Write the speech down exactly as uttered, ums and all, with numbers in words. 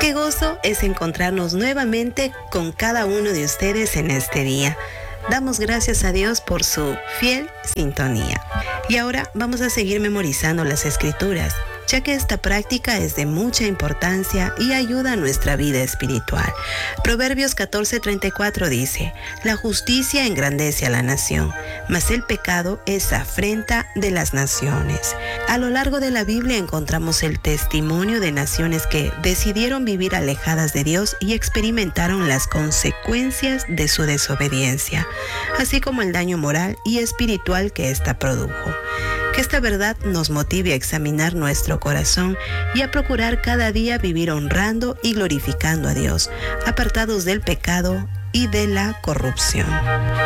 Qué gozo es encontrarnos nuevamente con cada uno de ustedes en este día. Damos gracias a Dios por su fiel sintonía. Y ahora vamos a seguir memorizando las escrituras, ya que esta práctica es de mucha importancia y ayuda a nuestra vida espiritual. Proverbios catorce treinta y cuatro dice: la justicia engrandece a la nación, mas el pecado es afrenta de las naciones. A lo largo de la Biblia encontramos el testimonio de naciones que decidieron vivir alejadas de Dios y experimentaron las consecuencias de su desobediencia, así como el daño moral y espiritual que ésta produjo. Que esta verdad nos motive a examinar nuestro corazón y a procurar cada día vivir honrando y glorificando a Dios, apartados del pecado y de la corrupción.